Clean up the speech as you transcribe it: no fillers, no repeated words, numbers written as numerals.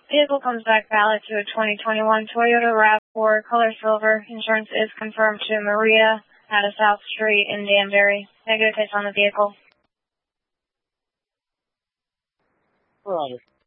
Vehicle comes back valid to a 2021 Toyota RAV4, color silver. Insurance is confirmed to Maria at a South Street in Danbury. Negative hits on the vehicle. Roger.